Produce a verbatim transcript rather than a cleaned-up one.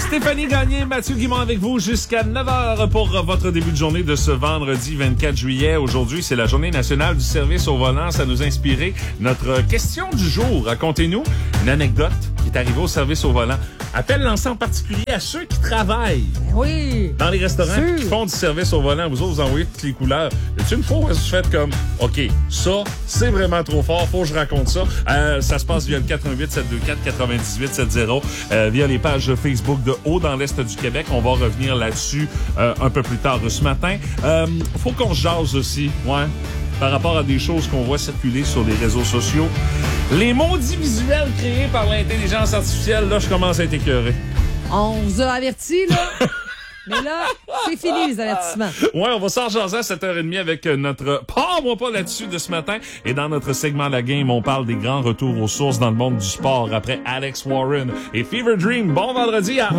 Stéphanie Gagné, Mathieu Guimond avec vous jusqu'à neuf heures pour votre début de journée de ce vendredi vingt-quatre juillet. Aujourd'hui, c'est la journée nationale du service au volant. Ça nous a inspiré notre question du jour. Racontez-nous une anecdote qui est arrivée au service au volant. Appel lancé en particulier à ceux qui travaillent oui, dans les restaurants sûr. qui font du service au volant. Vous autres, vous envoyez toutes les couleurs. Y a-t-il une fois où vous faites comme, OK, ça, c'est vraiment trop fort, faut que je raconte ça. Euh, ça se passe via le quatre un huit sept deux quatre quatre-vingt-dix-huit soixante, euh, via les pages Facebook de Haut dans l'Est du Québec. On va revenir là-dessus euh, un peu plus tard ce matin. Euh, faut qu'on se jase aussi, ouais, par rapport à des choses qu'on voit circuler sur les réseaux sociaux. Les maudits visuels créés par l'intelligence artificielle, là, je commence à être écœuré. On vous a averti, là. Mais là, c'est fini, les avertissements. Ouais, on va s'en jaser à sept heures trente avec notre « Parle-moi pas là-dessus » de ce matin. Et dans notre segment La Game, on parle des grands retours aux sources dans le monde du sport après Alex Warren et Fever Dream. Bon vendredi à